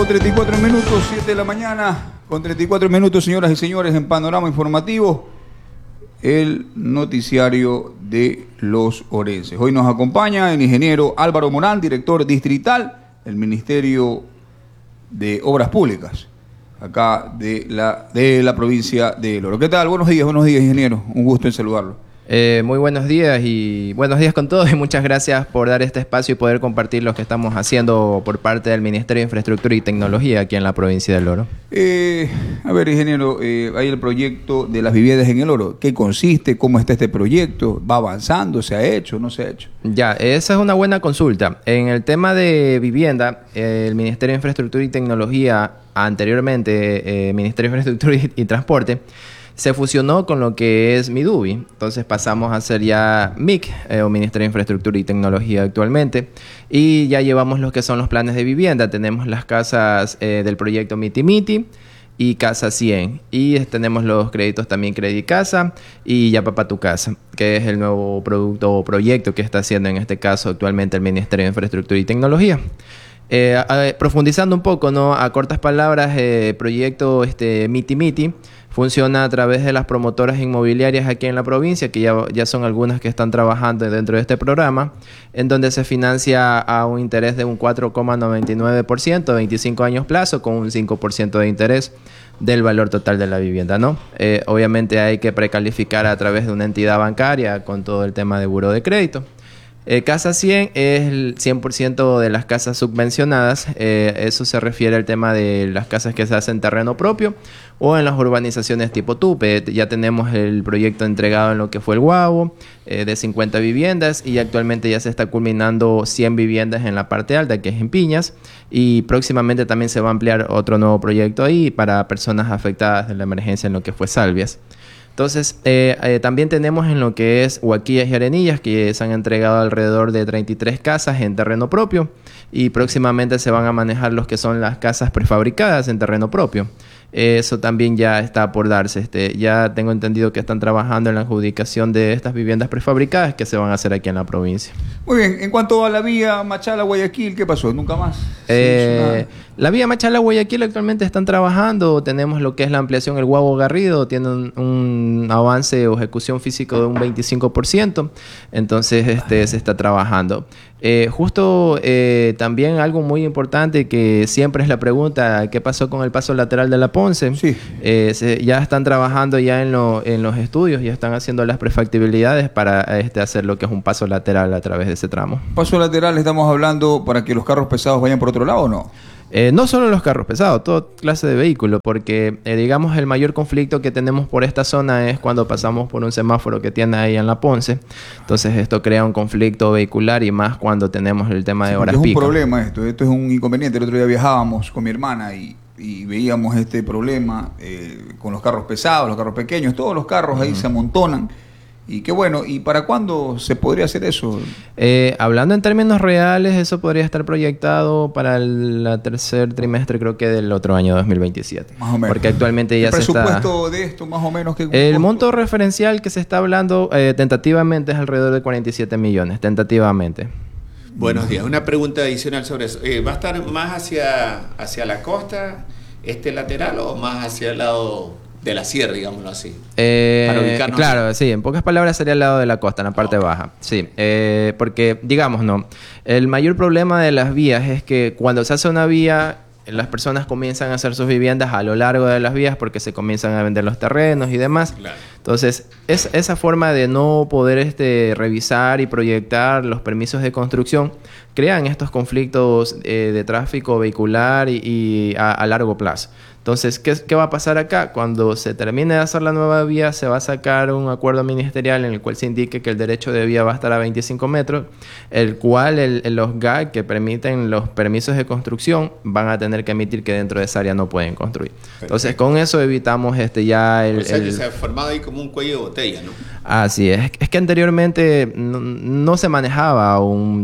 con 34 minutos, 7 de la mañana, con 34 minutos, señoras y señores, en Panorama Informativo, el noticiario de los orenses. Hoy nos acompaña el ingeniero Álvaro Morán, director distrital del Ministerio de Obras Públicas, acá de la provincia de El Oro. ¿Qué tal? Buenos días, ingeniero. Un gusto en saludarlo. Muy buenos días y buenos días con todos y muchas gracias por dar este espacio y poder compartir lo que estamos haciendo por parte del Ministerio de Infraestructura y Tecnología aquí en la provincia del Oro. A ver, ingeniero, hay el proyecto de las viviendas en El Oro. ¿Qué consiste? ¿Cómo está este proyecto? ¿Va avanzando? ¿Se ha hecho? ¿No se ha hecho? Ya, esa es una buena consulta. En el tema de vivienda, el Ministerio de Infraestructura y Tecnología, anteriormente Ministerio de Infraestructura y Transporte, se fusionó con lo que es Midubi. Entonces pasamos a ser ya MIC, o Ministerio de Infraestructura y Tecnología actualmente. Y ya llevamos lo que son los planes de vivienda. Tenemos las casas del proyecto Miti Miti y Casa 100. Y tenemos los créditos también Credit Casa y Ya Papá Tu Casa, que es el nuevo producto o proyecto que está haciendo en este caso actualmente el Ministerio de Infraestructura y Tecnología. Profundizando un poco, ¿no? A cortas palabras, proyecto Miti Miti funciona a través de las promotoras inmobiliarias aquí en la provincia, que ya son algunas que están trabajando dentro de este programa, en donde se financia a un interés de un 4,99%, 25 años plazo, con un 5% de interés del valor total de la vivienda, ¿no? Obviamente hay que precalificar a través de una entidad bancaria con todo el tema de buró de crédito. Casa 100 es el 100% de las casas subvencionadas. Eso se refiere al tema de las casas que se hacen en terreno propio o en las urbanizaciones tipo Tupe. Ya tenemos el proyecto entregado en lo que fue el Guabo, de 50 viviendas, y actualmente ya se está culminando 100 viviendas en la parte alta, que es en Piñas, y próximamente también se va a ampliar otro nuevo proyecto ahí para personas afectadas de la emergencia en lo que fue Salvias. Entonces, también tenemos en lo que es Huaquillas y Arenillas, que se han entregado alrededor de 33 casas en terreno propio, y próximamente se van a manejar los que son las casas prefabricadas en terreno propio. Eso también ya está por darse. Ya tengo entendido que están trabajando en la adjudicación de estas viviendas prefabricadas que se van a hacer aquí en la provincia. Muy bien. En cuanto a la vía Machala-Guayaquil, ¿qué pasó? ¿Nunca más? La vía Machala-Guayaquil actualmente están trabajando. Tenemos lo que es la ampliación del Guabo Garrido. Tiene un avance o ejecución físico de un 25%. Entonces se está trabajando. También algo muy importante que siempre es la pregunta: ¿qué pasó con el paso lateral de la Ponce? Sí. Ya están trabajando ya en los estudios, ya están haciendo las prefactibilidades para hacer lo que es un paso lateral a través de ese tramo. ¿Paso lateral estamos hablando para que los carros pesados vayan por otro lado o no? No solo los carros pesados, toda clase de vehículos, porque digamos el mayor conflicto que tenemos por esta zona es cuando pasamos por un semáforo que tiene ahí en la Ponce. Entonces esto crea un conflicto vehicular, y más cuando tenemos el tema de horas pico. Es un problema esto es un inconveniente. El otro día viajábamos con mi hermana y veíamos este problema con los carros pesados, los carros pequeños, todos los carros ahí se amontonan. Y qué bueno. ¿Y para cuándo se podría hacer eso? Hablando en términos reales, eso podría estar proyectado para el tercer trimestre, creo que del otro año 2027. Más o menos. Porque actualmente ya ¿El presupuesto de esto, más o menos? El monto referencial que se está hablando tentativamente es alrededor de 47 millones, tentativamente. Buenos días. Una pregunta adicional sobre eso. ¿Va a estar más hacia la costa, lateral, o más hacia el lado de la sierra, digámoslo así? Para ubicarnos. Claro, sí. En pocas palabras sería el lado de la costa, en la parte baja. Sí. Porque, digamos, no. El mayor problema de las vías es que cuando se hace una vía, las personas comienzan a hacer sus viviendas a lo largo de las vías porque se comienzan a vender los terrenos y demás. Claro. Entonces, esa forma de no poder revisar y proyectar los permisos de construcción crean estos conflictos de tráfico vehicular y a largo plazo. Entonces, ¿qué va a pasar acá? Cuando se termine de hacer la nueva vía, se va a sacar un acuerdo ministerial en el cual se indique que el derecho de vía va a estar a 25 metros, el cual los GAC que permiten los permisos de construcción van a tener que emitir que dentro de esa área no pueden construir. Perfecto. Entonces, con eso evitamos ya O sea que se ha formado ahí como un cuello de botella, ¿no? Así es. Es que anteriormente no se manejaba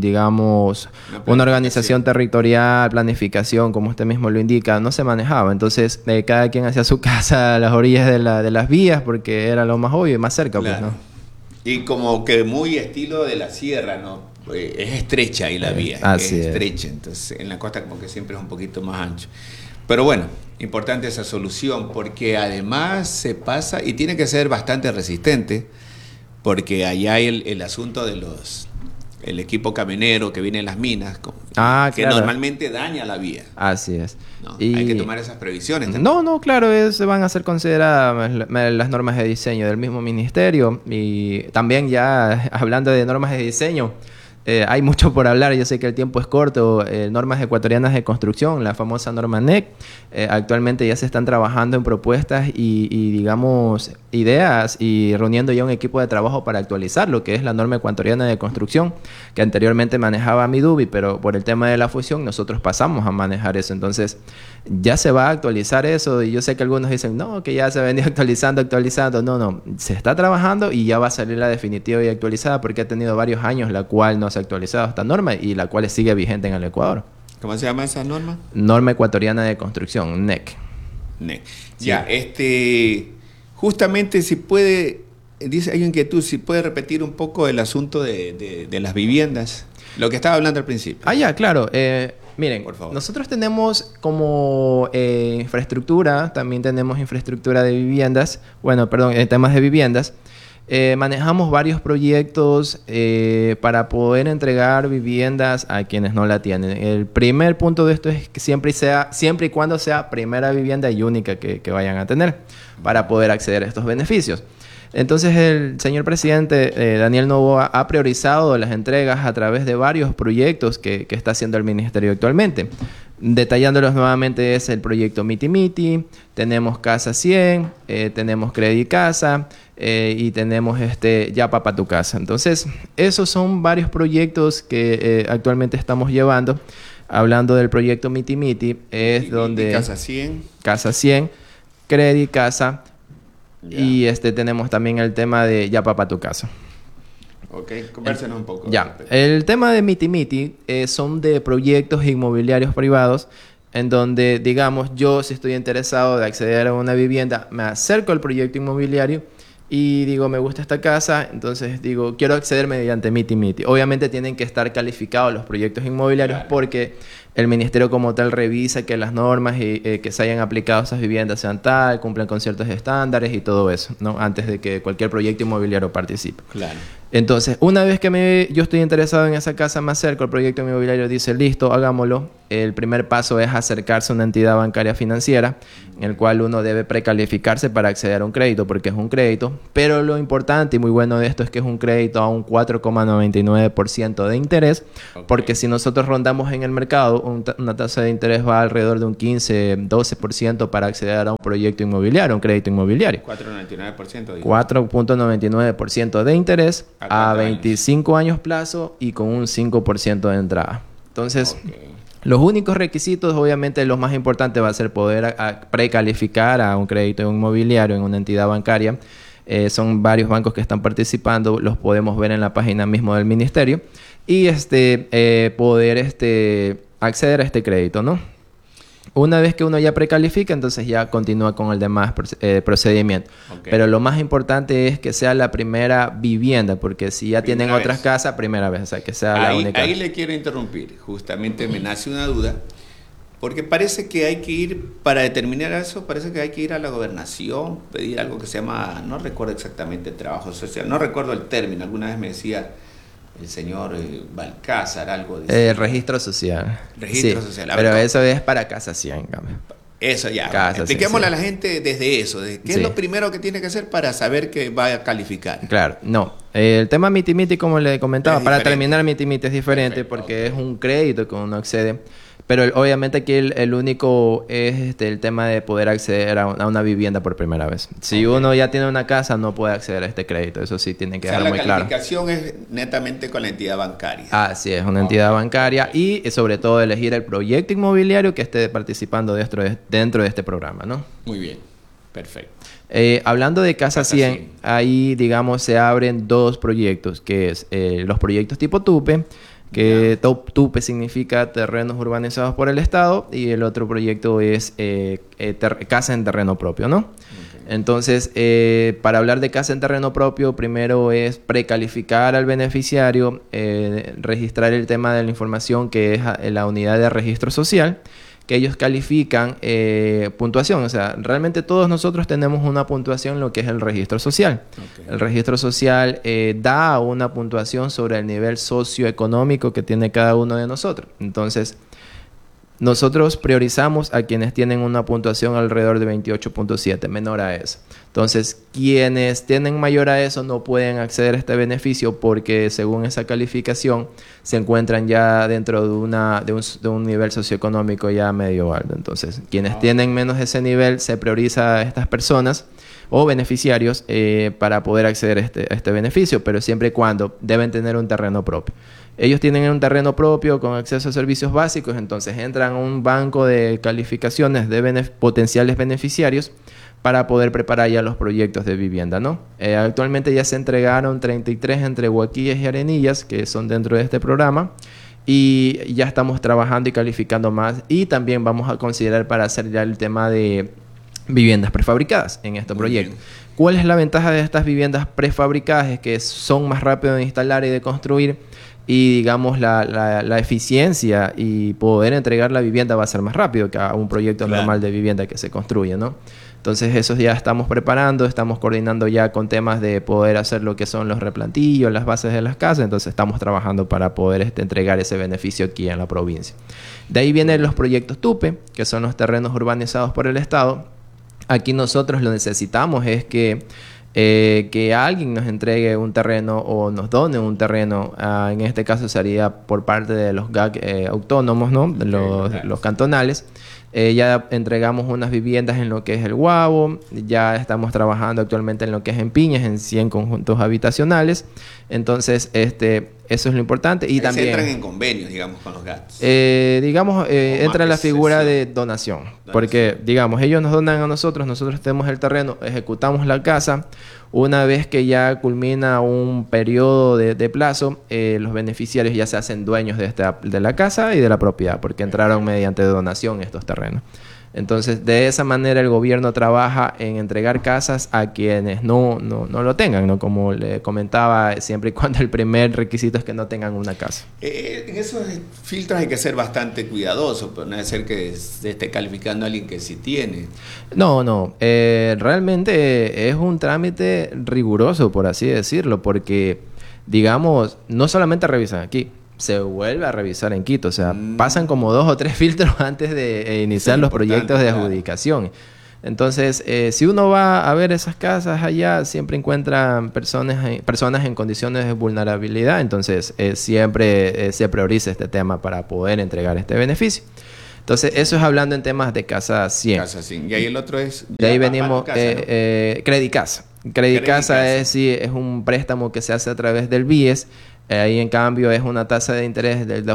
una organización territorial, planificación, como usted mismo lo indica, no se manejaba. Entonces, cada quien hacía su casa a las orillas de las vías porque era lo más obvio y más cerca. Claro. Pues, ¿no? Y como que muy estilo de la sierra, ¿no? es estrecha ahí la vía, Así es estrecha, entonces en la costa como que siempre es un poquito más ancho. Pero bueno, importante esa solución, porque además se pasa, y tiene que ser bastante resistente, porque allá hay el asunto de el equipo camionero que viene en las minas, que claro, normalmente daña la vía. Así es. ¿No? Y hay que tomar esas previsiones también. No, claro, se van a ser consideradas las normas de diseño del mismo ministerio. Y también ya hablando de normas de diseño, hay mucho por hablar. Yo sé que el tiempo es corto. Normas ecuatorianas de construcción, la famosa norma NEC. Actualmente ya se están trabajando en propuestas y digamos, ideas y reuniendo ya un equipo de trabajo para actualizar lo que es la norma ecuatoriana de construcción, que anteriormente manejaba Midubi, pero por el tema de la fusión nosotros pasamos a manejar eso. Entonces ya se va a actualizar eso, y yo sé que algunos dicen, no, que ya se venía actualizando. No, se está trabajando y ya va a salir la definitiva y actualizada, porque ha tenido varios años la cual no se ha actualizado esta norma y la cual sigue vigente en el Ecuador. ¿Cómo se llama esa norma? Norma ecuatoriana de construcción, NEC. NEC. Sí. Ya, justamente si puede, dice, hay inquietud, si puede repetir un poco el asunto de las viviendas, lo que estaba hablando al principio. Ya, claro. Miren, por favor. Nosotros tenemos como infraestructura, también tenemos infraestructura de viviendas, en temas de viviendas. Manejamos varios proyectos para poder entregar viviendas a quienes no la tienen. El primer punto de esto es que siempre y cuando sea primera vivienda y única que vayan a tener para poder acceder a estos beneficios. Entonces el señor presidente Daniel Noboa ha priorizado las entregas a través de varios proyectos que está haciendo el ministerio actualmente. Detallándolos nuevamente, es el proyecto Miti Miti, tenemos Casa 100, tenemos Credit Casa y tenemos Ya Pa' Tu Casa. Entonces, esos son varios proyectos que actualmente estamos llevando. Hablando del proyecto Miti Miti, es donde... Casa 100. Casa 100, Credit Casa, ya. Y tenemos también el tema de Ya Pa' Tu Casa. Ok, convérsenos un poco. Ya, el tema de Miti Miti son de proyectos inmobiliarios privados en donde, digamos, yo si estoy interesado de acceder a una vivienda, me acerco al proyecto inmobiliario y digo, me gusta esta casa, entonces digo, quiero acceder mediante Miti Miti. Obviamente tienen que estar calificados los proyectos inmobiliarios, claro, porque el ministerio como tal revisa que las normas que se hayan aplicado a esas viviendas sean tal, cumplan con ciertos estándares y todo eso, ¿no? Antes de que cualquier proyecto inmobiliario participe. Claro. Entonces, una vez que yo estoy interesado en esa casa, me acerco al proyecto inmobiliario, dice, listo, hagámoslo. El primer paso es acercarse a una entidad bancaria financiera, en el cual uno debe precalificarse para acceder a un crédito, porque es un crédito. Pero lo importante y muy bueno de esto es que es un crédito a un 4,99% de interés, okay, porque si nosotros rondamos en el mercado, una tasa de interés va alrededor de un 15-12% para acceder a un proyecto inmobiliario, un crédito inmobiliario. 4,99%. 4,99% de interés a 25 años. años plazo y con un 5% de entrada. Entonces, okay, los únicos requisitos, obviamente los más importantes, va a ser poder precalificar a un crédito inmobiliario en una entidad bancaria. Son varios bancos que están participando, los podemos ver en la página mismo del ministerio. Y poder acceder a este crédito, ¿no? Una vez que uno ya precalifica, entonces ya continúa con el demás procedimiento. Okay. Pero lo más importante es que sea la primera vivienda, porque si ya tienen otras casas, primera vez, o sea, que sea la única. Ahí le quiero interrumpir. Justamente me nace una duda, porque parece que hay que ir, para determinar eso, parece que hay que ir a la gobernación, pedir algo que se llama, no recuerdo exactamente, trabajo social, no recuerdo el término, alguna vez me decía el señor Balcázar, algo de... registro social. Registro social. Pero eso es para Casa 100. Eso ya. Casa, expliquémosle sí, a la gente desde eso. ¿Qué es lo primero que tiene que hacer para saber que va a calificar? Claro, no. El tema Miti Miti, como le comentaba, para terminar Miti Miti es diferente. Perfecto, porque es un crédito que uno accede. Pero obviamente aquí el único es el tema de poder acceder a una vivienda por primera vez. Si uno ya tiene una casa, no puede acceder a este crédito. Eso sí tiene que quedar muy claro. La calificación es netamente con la entidad bancaria. Así es, una entidad bancaria y sobre todo elegir el proyecto inmobiliario que esté participando dentro de este programa, ¿no? Muy bien, perfecto. Hablando de Casa 100, ahí digamos se abren dos proyectos, que es los proyectos tipo TUPE, que TUPE significa terrenos urbanizados por el Estado y el otro proyecto es casa en terreno propio, ¿no? Entonces, para hablar de casa en terreno propio, primero es precalificar al beneficiario, registrar el tema de la información que es la unidad de registro social, que ellos califican puntuación. O sea, realmente todos nosotros tenemos una puntuación en lo que es el registro social. Okay. El registro social da una puntuación sobre el nivel socioeconómico que tiene cada uno de nosotros. Entonces, nosotros priorizamos a quienes tienen una puntuación alrededor de 28.7, menor a eso. Entonces, quienes tienen mayor a eso no pueden acceder a este beneficio porque según esa calificación se encuentran ya dentro de un nivel socioeconómico ya medio alto. Entonces, quienes tienen menos de ese nivel se prioriza a estas personas o beneficiarios para poder acceder a este beneficio, pero siempre y cuando deben tener un terreno propio. Ellos tienen un terreno propio con acceso a servicios básicos, entonces entran a un banco de calificaciones de potenciales beneficiarios para poder preparar ya los proyectos de vivienda, ¿no? Actualmente ya se entregaron 33 entre Huaquillas y Arenillas, que son dentro de este programa, y ya estamos trabajando y calificando más, y también vamos a considerar para hacer ya el tema de viviendas prefabricadas en este proyecto. ¿Cuál es la ventaja de estas viviendas prefabricadas? Es que son más rápidas de instalar y de construir, y digamos la eficiencia y poder entregar la vivienda va a ser más rápido que a un proyecto normal de vivienda que se construye, ¿no? Entonces eso ya estamos preparando, estamos coordinando ya con temas de poder hacer lo que son los replantillos, las bases de las casas, entonces estamos trabajando para poder entregar ese beneficio aquí en la provincia. De ahí vienen los proyectos TUPE, que son los terrenos urbanizados por el Estado. Aquí nosotros lo necesitamos es que alguien nos entregue un terreno o nos done un terreno. En este caso sería por parte de los GAC autónomos, ¿no? Los cantonales. Ya entregamos unas viviendas en lo que es el Guabo. Ya estamos trabajando actualmente en lo que es en Piñas, en 100 conjuntos habitacionales. Entonces, eso es lo importante. Y ahí también se entran en convenios, digamos, con los GATS. Entra la figura de donación. Porque, digamos, ellos nos donan a nosotros tenemos el terreno, ejecutamos la casa. Una vez que ya culmina un periodo de plazo, los beneficiarios ya se hacen dueños de la casa y de la propiedad, porque entraron mediante donación estos terrenos. Entonces, de esa manera el gobierno trabaja en entregar casas a quienes no lo tengan, ¿no? Como le comentaba, siempre y cuando el primer requisito es que no tengan una casa. En esos filtros hay que ser bastante cuidadoso, pero no debe ser que se esté calificando a alguien que sí tiene. No. Realmente es un trámite riguroso, por así decirlo, porque, digamos, no solamente revisan aquí, se vuelve a revisar en Quito. O sea, pasan como 2 o 3 filtros antes de iniciar los proyectos de adjudicación. Entonces, si uno va a ver esas casas allá, siempre encuentran personas en condiciones de vulnerabilidad. Entonces, siempre se prioriza este tema para poder entregar este beneficio. Entonces, eso es hablando en temas de casa 100. Casa 100. Y ahí el otro es... De ahí venimos, Credicasa. Credicasa es un préstamo que se hace a través del BIES. Ahí, en cambio, es una tasa de interés del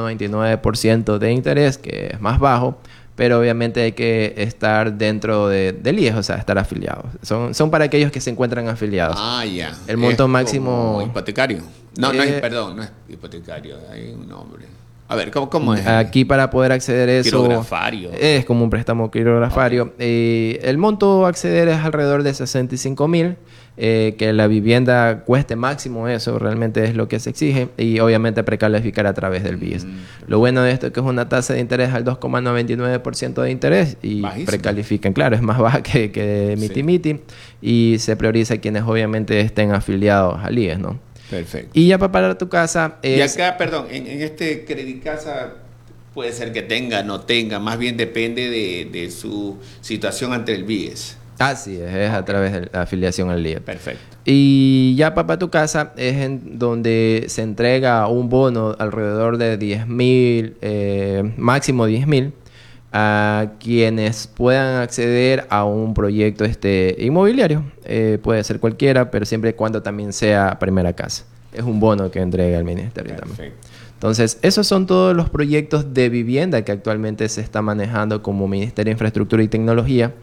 2,99% de interés, que es más bajo, pero obviamente hay que estar dentro del IES, o sea, estar afiliados. Son para aquellos que se encuentran afiliados. Ah, ya. El monto máximo... Como hipotecario. No es hipotecario, hay un nombre. A ver, ¿cómo es? Aquí para poder acceder a eso... Quirografario. Es como un préstamo quirografario. Okay. El monto a acceder es alrededor de 65,000. Que la vivienda cueste máximo eso, realmente es lo que se exige, y obviamente precalificar a través del BIES. Lo bueno de esto es que es una tasa de interés al 2,99% de interés y precalifican, claro, es más baja que Miti-Miti, y se prioriza a quienes obviamente estén afiliados al IES, ¿no? Perfecto. Y ya para pagar tu casa... Y acá, perdón, en este Credicasa puede ser que tenga, no tenga, más bien depende de su situación ante el BIES. Así es a través de la afiliación al IES. Perfecto. Y ya para tu casa es en donde se entrega un bono alrededor de 10,000, máximo 10,000, a quienes puedan acceder a un proyecto inmobiliario. Puede ser cualquiera, pero siempre y cuando también sea primera casa. Es un bono que entrega el ministerio. Perfecto. También. Entonces, esos son todos los proyectos de vivienda que actualmente se está manejando como Ministerio de Infraestructura y Tecnología.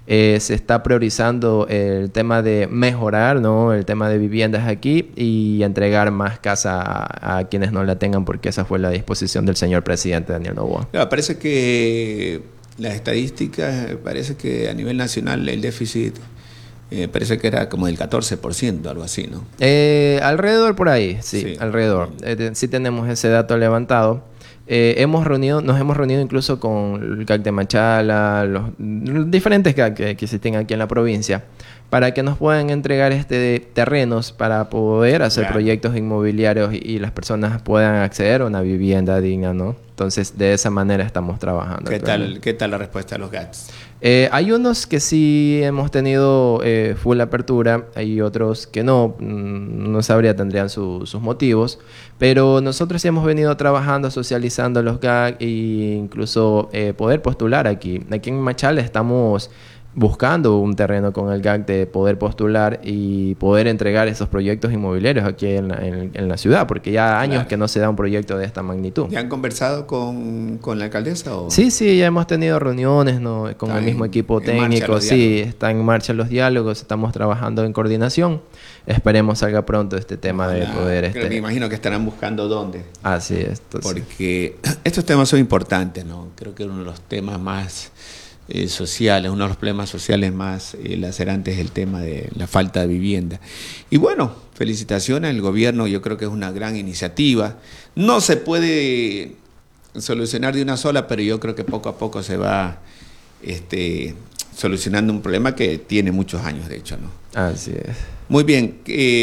Se está priorizando el tema de mejorar, ¿no?, el tema de viviendas aquí y entregar más casa a quienes no la tengan, porque esa fue la disposición del señor presidente Daniel Noboa. Claro, parece que las estadísticas, parece que a nivel nacional el déficit parece que era como del 14%, algo así, ¿no? Alrededor por ahí, sí, Sí. alrededor. Sí tenemos ese dato levantado. Nos hemos reunido incluso con el CAC de Machala, los diferentes CAC que existen aquí en la provincia, para que nos puedan entregar terrenos para poder hacer Claro. proyectos inmobiliarios y las personas puedan acceder a una vivienda digna, ¿no? Entonces, de esa manera estamos trabajando. ¿Qué tal la respuesta de los GATS? Hay unos que sí hemos tenido full apertura, hay otros que no, no sabría, tendrían sus motivos, pero nosotros sí hemos venido trabajando, socializando los GAC e incluso poder postular aquí. Aquí en Machala estamos buscando un terreno con el GAC de poder postular y poder entregar esos proyectos inmobiliarios aquí en la ciudad, porque ya años Claro. que no se da un proyecto de esta magnitud. ¿Ya han conversado con la alcaldesa? O? Sí, ya hemos tenido reuniones, ¿no?, con Está el mismo en- equipo en marcha técnico. los Sí, diálogos. está en marcha los diálogos, estamos trabajando en coordinación. Esperemos salga pronto este tema de Ojalá. poder... Creo que me imagino que estarán buscando dónde. Así es. Entonces, Porque estos temas son importantes, ¿no? Creo que uno de los temas más sociales, uno de los problemas sociales más lacerantes es el tema de la falta de vivienda. Y bueno, felicitaciones al gobierno, yo creo que es una gran iniciativa. No se puede solucionar de una sola, pero yo creo que poco a poco se va solucionando un problema que tiene muchos años, de hecho, ¿no? así es. Muy bien.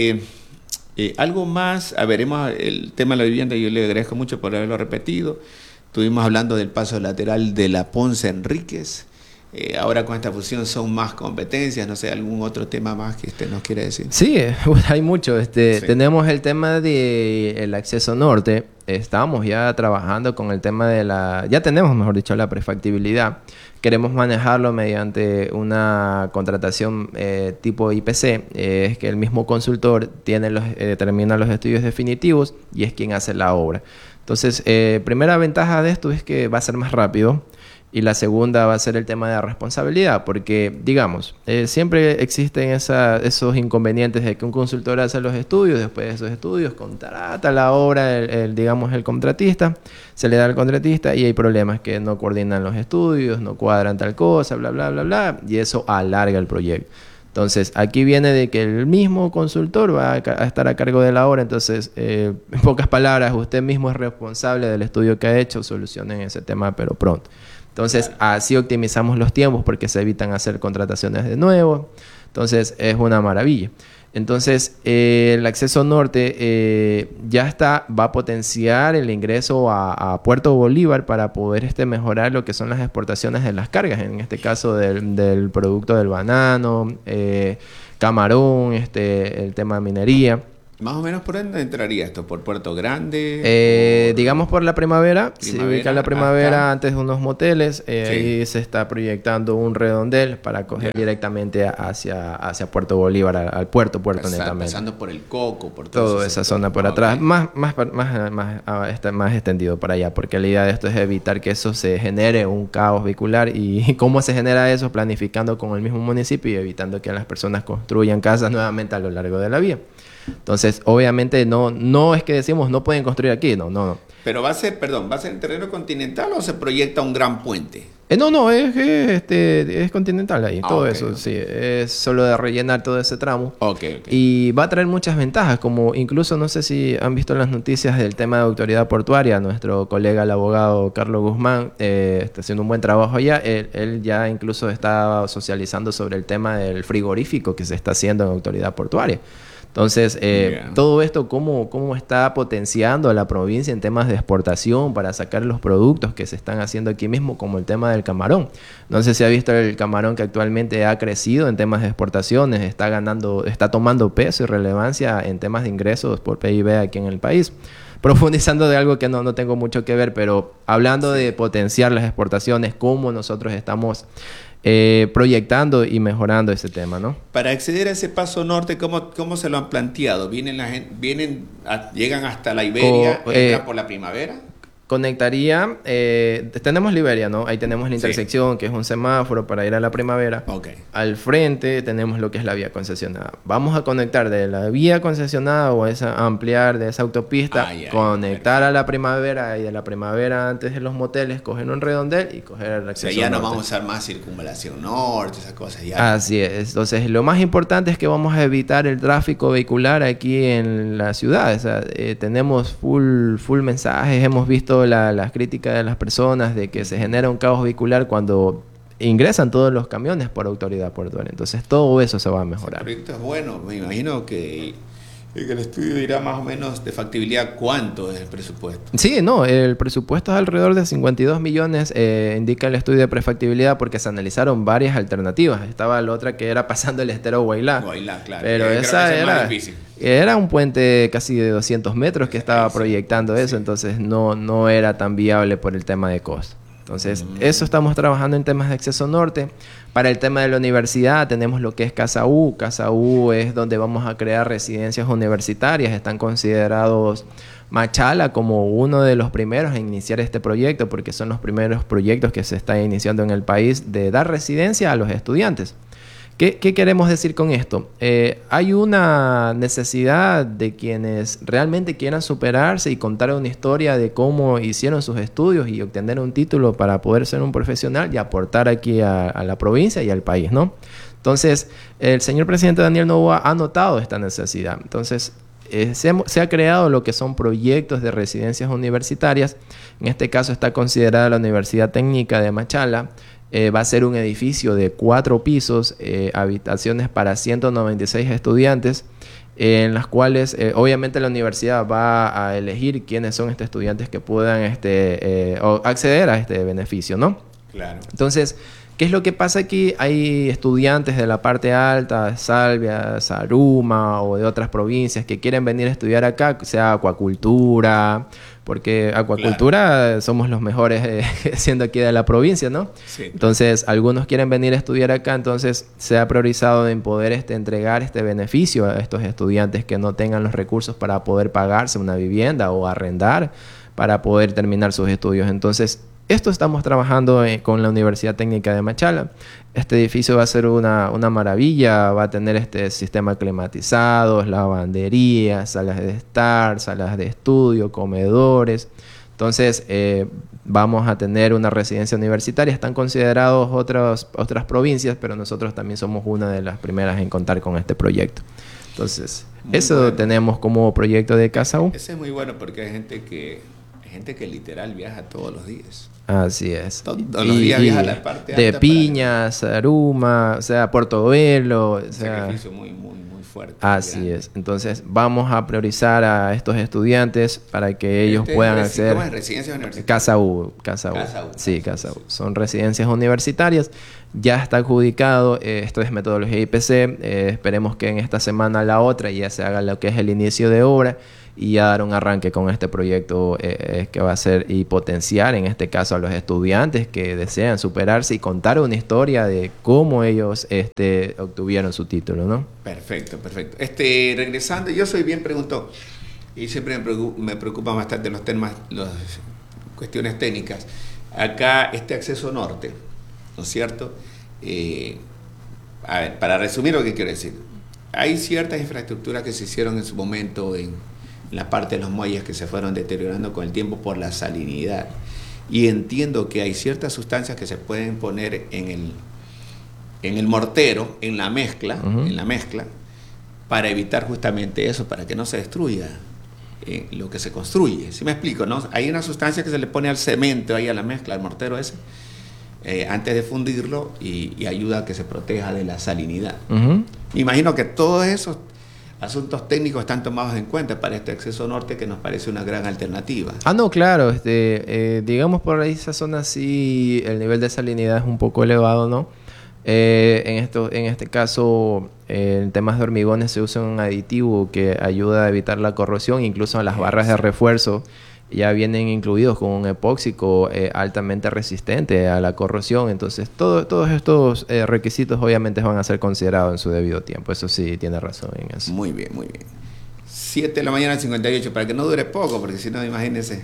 Algo más, veremos el tema de la vivienda, yo le agradezco mucho por haberlo repetido. Estuvimos hablando del paso lateral de la Ponce Enríquez. Ahora con esta fusión son más competencias, no sé, algún otro tema más que usted nos quiere decir. Sí, hay mucho. Sí. Tenemos el tema del acceso norte. Estamos ya trabajando con el tema ya tenemos, mejor dicho, la prefactibilidad. Queremos manejarlo mediante una contratación tipo IPC. Es que el mismo consultor termina los estudios definitivos y es quien hace la obra. Entonces, primera ventaja de esto es que va a ser más rápido. Y la segunda va a ser el tema de la responsabilidad, porque, digamos, siempre existen esos inconvenientes de que un consultor hace los estudios, después de esos estudios contrata la obra, digamos, el contratista, se le da al contratista y hay problemas que no coordinan los estudios, no cuadran tal cosa, bla, bla, bla, bla, y eso alarga el proyecto. Entonces, aquí viene de que el mismo consultor va a estar a cargo de la obra. Entonces, en pocas palabras, usted mismo es responsable del estudio que ha hecho, solucionen ese tema, pero pronto. Entonces, así optimizamos los tiempos porque se evitan hacer contrataciones de nuevo. Entonces, es una maravilla. Entonces, el acceso norte va a potenciar el ingreso a Puerto Bolívar para poder mejorar lo que son las exportaciones de las cargas. En este caso, del producto del banano, camarón, el tema de minería. Más o menos por dónde entraría esto, por Puerto Grande. Digamos por la primavera, se ubica la primavera antes de unos moteles, Sí. ahí se está proyectando un redondel para coger directamente hacia Puerto Bolívar, al puerto netamente. Pasando por el Coco, por Toda esa zona por atrás, Ok. más extendido para allá, porque la idea de esto es evitar que eso se genere un caos vehicular. Y cómo se genera eso, planificando con el mismo municipio y evitando que las personas construyan casas nuevamente a lo largo de la vía. Entonces, obviamente, no es que decimos no pueden construir aquí, no. Pero ¿va a ser en terreno continental o se proyecta un gran puente? Es continental ahí, todo ok, eso, ok. sí. Es solo de rellenar todo ese tramo. Ok. Y va a traer muchas ventajas, como incluso, no sé si han visto las noticias del tema de autoridad portuaria. Nuestro colega, el abogado Carlos Guzmán, está haciendo un buen trabajo allá. Él ya incluso está socializando sobre el tema del frigorífico que se está haciendo en autoridad portuaria. Entonces, todo esto, cómo está potenciando a la provincia en temas de exportación para sacar los productos que se están haciendo aquí mismo, como el tema del camarón. No sé si ha visto el camarón que actualmente ha crecido en temas de exportaciones, está tomando peso y relevancia en temas de ingresos por PIB aquí en el país. Profundizando de algo que no tengo mucho que ver, pero hablando de potenciar las exportaciones, cómo nosotros estamos proyectando y mejorando ese tema, ¿no? Para acceder a ese paso norte, ¿cómo se lo han planteado? ¿Llegan hasta la Iberia, entran por la primavera? conectaría, tenemos Liberia, ¿no? Ahí tenemos la intersección, que es un semáforo para ir a la Primavera. Okay. Al frente tenemos lo que es la vía concesionada. Vamos a conectar de la vía concesionada o ampliar de esa autopista, conectar a la Primavera, y de la Primavera antes de los moteles, coger un redondel y coger el acceso. O sea, ya no norte. vamos a usar más circunvalación norte, esas cosas. Ya. Así es. Entonces, lo más importante es que vamos a evitar el tráfico vehicular aquí en la ciudad. O sea, tenemos full mensajes, hemos visto las críticas de las personas de que se genera un caos vehicular cuando ingresan todos los camiones por autoridad portuaria. Entonces todo eso se va a mejorar. El proyecto es bueno, me imagino que el estudio dirá más o menos de factibilidad cuánto es el presupuesto. Sí, no, el presupuesto es alrededor de 52 millones, indica el estudio de prefactibilidad, porque se analizaron varias alternativas. Estaba la otra que era pasando el estero Guailá. Guailá, claro. Pero esa era un puente casi de 200 metros que estaba proyectando eso, entonces no era tan viable por el tema de costo. Entonces, eso estamos trabajando en temas de acceso norte. Para el tema de la universidad tenemos lo que es Casa U. Casa U es donde vamos a crear residencias universitarias. Están considerados Machala como uno de los primeros en iniciar este proyecto, porque son los primeros proyectos que se están iniciando en el país de dar residencia a los estudiantes. ¿Qué queremos decir con esto? Hay una necesidad de quienes realmente quieran superarse y contar una historia de cómo hicieron sus estudios y obtener un título para poder ser un profesional y aportar aquí a la provincia y al país, ¿no? Entonces, el señor presidente Daniel Noboa ha notado esta necesidad. Entonces, se ha creado lo que son proyectos de residencias universitarias. En este caso está considerada la Universidad Técnica de Machala. Va a ser un edificio de 4 pisos, habitaciones para 196 estudiantes, en las cuales obviamente la universidad va a elegir quiénes son estos estudiantes que puedan acceder a este beneficio, ¿no? Claro. Entonces, ¿qué es lo que pasa aquí? Hay estudiantes de la parte alta, de Salvia, Saruma o de otras provincias que quieren venir a estudiar acá, sea acuacultura, porque acuacultura somos los mejores siendo aquí de la provincia, ¿no? Sí. Entonces, algunos quieren venir a estudiar acá, entonces se ha priorizado en poder entregar este beneficio a estos estudiantes que no tengan los recursos para poder pagarse una vivienda o arrendar para poder terminar sus estudios. Entonces, esto estamos trabajando con la Universidad Técnica de Machala. Este edificio va a ser una maravilla, va a tener este sistema climatizado, lavanderías, salas de estar, salas de estudio, comedores. Entonces, vamos a tener una residencia universitaria. Están considerados otras provincias, pero nosotros también somos una de las primeras en contar con este proyecto. Entonces, muy eso bueno. Tenemos como proyecto de Casa U. Ese es muy bueno porque hay gente que literal viaja todos los días. Así es. Todos los días viaja a la parte de alta. Piñas, Aruma, o sea, Portobelo. Un sacrificio muy fuerte. Así es. Entonces, vamos a priorizar a estos estudiantes para que ellos puedan acceder. ¿Cómo es? ¿Residencias universitarias? Casa U. Sí, Casa U. Son residencias universitarias. Ya está adjudicado. Esto es metodología IPC. Esperemos que en esta semana la otra ya se haga lo que es el inicio de obra y ya dar un arranque con este proyecto que va a ser y potenciar en este caso a los estudiantes que desean superarse y contar una historia de cómo ellos obtuvieron su título, ¿no? Perfecto. Regresando, yo soy bien preguntón y siempre me preocupan bastante los temas, las cuestiones técnicas. Acá este acceso norte, ¿no es cierto? A ver, para resumir lo que quiero decir, hay ciertas infraestructuras que se hicieron en su momento en la parte de los muelles que se fueron deteriorando con el tiempo por la salinidad. Y entiendo que hay ciertas sustancias que se pueden poner en el mortero, en la mezcla, para evitar justamente eso, para que no se destruya lo que se construye. ¿Sí me explico, no? Hay una sustancia que se le pone al cemento, ahí a la mezcla, al mortero ese, antes de fundirlo y ayuda a que se proteja de la salinidad. Me imagino que todos esos asuntos técnicos están tomados en cuenta para este acceso norte que nos parece una gran alternativa. No, claro. Digamos por ahí esa zona sí el nivel de salinidad es un poco elevado, ¿no? En este caso, en temas de hormigones se usa un aditivo que ayuda a evitar la corrosión. Incluso las barras de refuerzo ya vienen incluidos con un epóxico altamente resistente a la corrosión. Entonces, todos estos requisitos obviamente van a ser considerados en su debido tiempo. Eso sí, tiene razón en eso. Muy bien. 7 de la mañana, 58, para que no dure poco, porque si no, imagínense,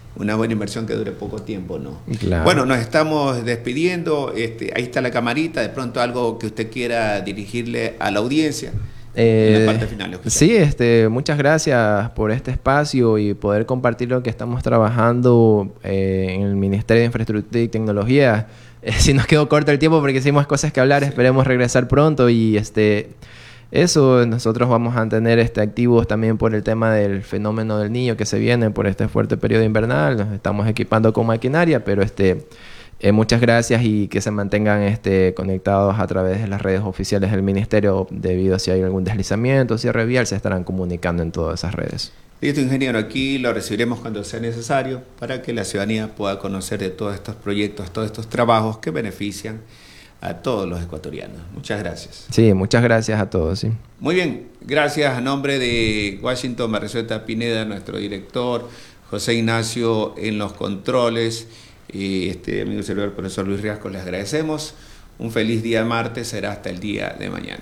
una buena inversión que dure poco tiempo, ¿no? Claro. Bueno, nos estamos despidiendo. Ahí está la camarita. De pronto algo que usted quiera dirigirle a la audiencia. En la parte final. Sí, muchas gracias por este espacio y poder compartir lo que estamos trabajando en el Ministerio de Infraestructura y Tecnología. Si nos quedó corto el tiempo porque hicimos cosas que hablar, esperemos regresar pronto y eso, nosotros vamos a tener activos también por el tema del fenómeno del niño que se viene por este fuerte periodo invernal. Nos estamos equipando con maquinaria, pero muchas gracias y que se mantengan conectados a través de las redes oficiales del Ministerio, debido a si hay algún deslizamiento, cierre vial, se estarán comunicando en todas esas redes. Listo, ingeniero, aquí lo recibiremos cuando sea necesario para que la ciudadanía pueda conocer de todos estos proyectos, todos estos trabajos que benefician a todos los ecuatorianos. Muchas gracias. Sí, muchas gracias a todos. Sí. Muy bien, gracias a nombre de Washington Barresueta Pineda, nuestro director, José Ignacio en los controles, y amigo servidor, profesor Luis Riasco, les agradecemos. Un feliz día martes, será hasta el día de mañana.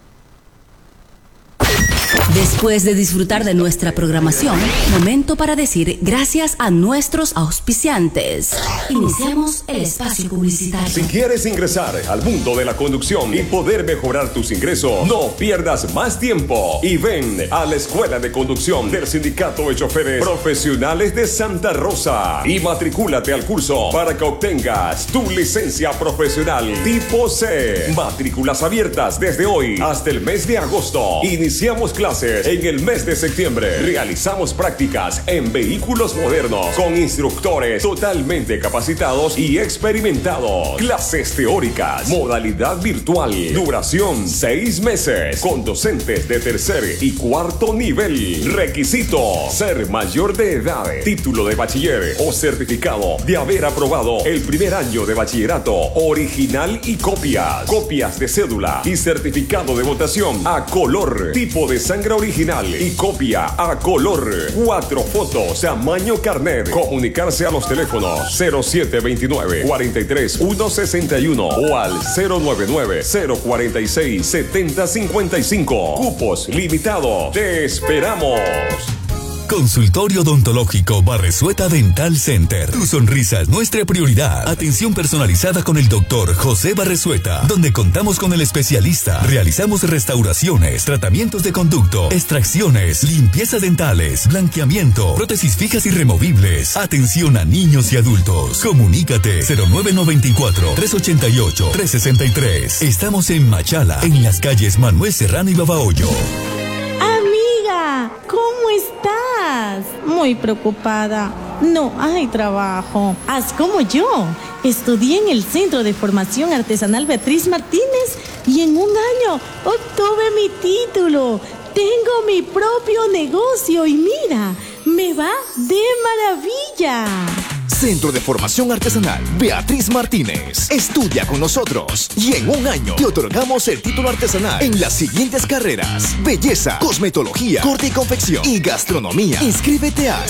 Después de disfrutar de nuestra programación, momento para decir gracias a nuestros auspiciantes. Iniciamos el espacio publicitario. Si quieres ingresar al mundo de la conducción y poder mejorar tus ingresos, no pierdas más tiempo y ven a la Escuela de Conducción del Sindicato de Choferes Profesionales de Santa Rosa y matricúlate al curso para que obtengas tu licencia profesional tipo C. Matrículas abiertas desde hoy hasta el mes de agosto. Iniciamos clases en el mes de septiembre. Realizamos prácticas en vehículos modernos con instructores totalmente capacitados y experimentados. Clases teóricas, modalidad virtual, duración 6 meses, con docentes de tercer y cuarto nivel. Requisito: ser mayor de edad, título de bachiller o certificado de haber aprobado el primer año de bachillerato original y copias de cédula y certificado de votación a color, tipo de sangre original y copia a color. 4 fotos, tamaño carnet. Comunicarse a los teléfonos 0729-43-161 o al 099-046-7055. Cupos limitados. ¡Te esperamos! Consultorio Odontológico Barresueta Dental Center. Tu sonrisa es nuestra prioridad. Atención personalizada con el doctor José Barresueta, donde contamos con el especialista. Realizamos restauraciones, tratamientos de conducto, extracciones, limpieza dentales, blanqueamiento, prótesis fijas y removibles. Atención a niños y adultos. Comunícate 0994-388-363. Estamos en Machala, en las calles Manuel Serrano y Babahoyo. ¿Cómo estás? Muy preocupada. No hay trabajo. Haz como yo. Estudié en el Centro de Formación Artesanal Beatriz Martínez y en un año obtuve mi título. Tengo mi propio negocio y mira, me va de maravilla. Centro de Formación Artesanal Beatriz Martínez. Estudia con nosotros y en un año te otorgamos el título artesanal en las siguientes carreras: belleza, cosmetología, corte y confección y gastronomía. Inscríbete a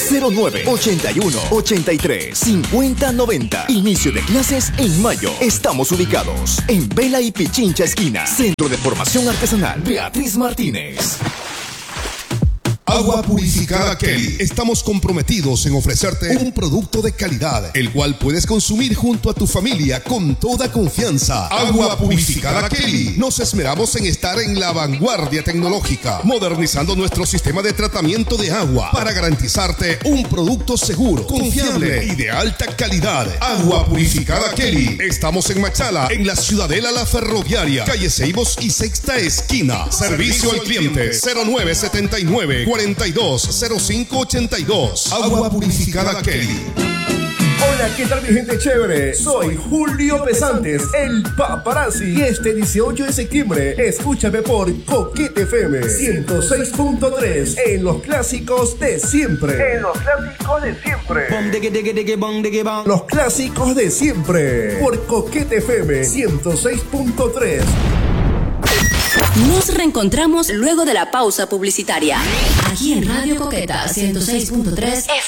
0981-83-5090. Inicio de clases en mayo. Estamos ubicados en Vela y Pichincha esquina. Centro de Formación Artesanal Beatriz Martínez. Agua Purificada Kelly. Estamos comprometidos en ofrecerte un producto de calidad, el cual puedes consumir junto a tu familia con toda confianza. Agua Purificada Kelly. Nos esmeramos en estar en la vanguardia tecnológica, modernizando nuestro sistema de tratamiento de agua para garantizarte un producto seguro, confiable y de alta calidad. Agua Purificada Kelly. Estamos en Machala, en la Ciudadela La Ferroviaria, calle Ceibos y Sexta Esquina. Servicio al cliente 0979 420582. Agua Purificada Kelly. Hola, ¿qué tal mi gente chévere? Soy Julio Pesantes, el paparazzi. Y este 18 de septiembre, escúchame por Coquete FM 106.3 en los clásicos de siempre. Los clásicos de siempre por Coquete FM 106.3. Nos reencontramos luego de la pausa publicitaria. Aquí en Radio Coqueta 106.3